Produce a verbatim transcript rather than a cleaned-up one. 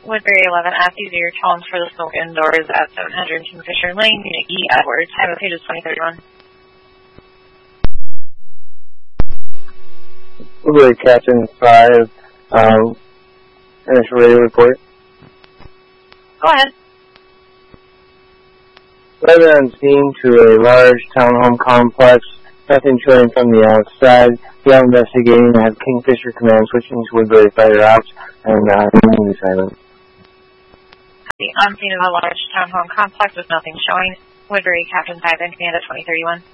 Woodbury eleven F, these are your tones for the smoke indoors at seven hundred Kingfisher Lane, Unit E, Edwards. Time of pages twenty thirty-one. Woodbury Captain five, um, initial radio report. Go ahead. Weather unseen to a large townhome complex. Nothing showing from the outside. We are investigating. I have Kingfisher Command switching to Woodbury Fire Ops and uh, remaining silent. The unseen of a large townhome complex with nothing showing. Woodbury Captain five in command at twenty thirty-one.